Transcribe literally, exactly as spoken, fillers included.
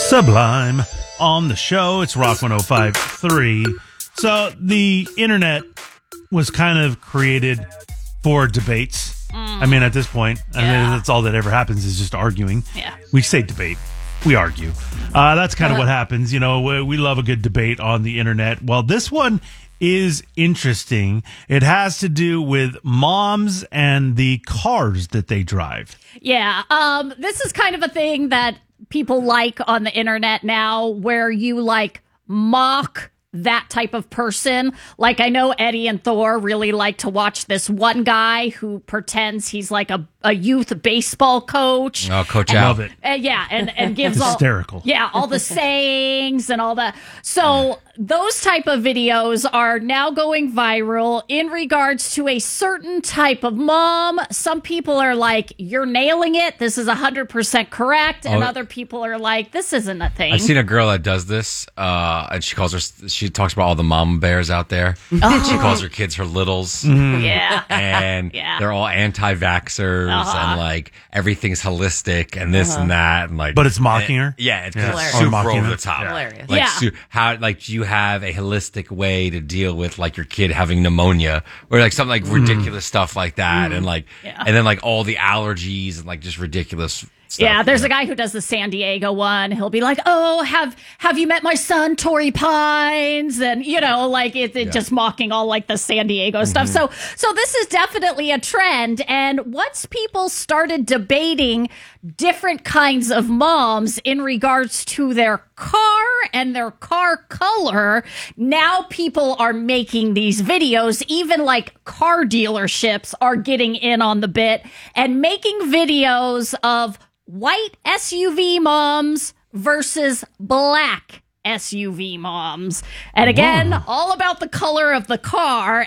Sublime on the show. It's Rock one oh five point three. So the internet was kind of created for debates. Mm. I mean, at this point, yeah. I mean, that's all that ever happens is just arguing. Yeah. We say debate. We argue. Uh, that's kind of what happens. You know, we, we love a good debate on the internet. Well, this one is interesting. It has to do with moms and the cars that they drive. Yeah. Um, this is kind of a thing that people like on the internet now, where you like mock that type of person. Like, I know Eddie and Thor really like to watch this one guy who pretends he's like a, a youth baseball coach. Oh, Coach and, Al. Love it. Uh, yeah, and, and gives all hysterical. Yeah, all the sayings and all that. So those type of videos are now going viral in regards to a certain type of mom. Some people are like, "You're nailing it. This is one hundred percent correct," and Oh. other people are like, "This isn't a thing." I've seen a girl that does this, uh, and she calls her. She talks about all the mama bears out there. Oh. She calls her kids her littles, Yeah. and Yeah. they're all anti-vaxxers, Uh-huh. and like everything's holistic and this Uh-huh. and that, and like. But it's mocking and- her? Yeah, it's, Yeah. it's Hilarious. super Or mocking over her. the top. Hilarious. Like, Yeah. su- how like do you have a holistic way to deal with like your kid having pneumonia or like something like ridiculous stuff like that, and like Yeah. and then like all the allergies and like just ridiculous stuff. Yeah, there's a guy who does the San Diego one. He'll be like, "Oh, have have you met my son, Torrey Pines?" And you know, like it, it Yeah. just mocking all like the San Diego stuff. So, so this is definitely a trend. And once people started debating different kinds of moms in regards to their car and their car color, now people are making these videos. Even like car dealerships are getting in on the bit and making videos of white S U V moms versus black S U V moms. And again, all about the color of the car.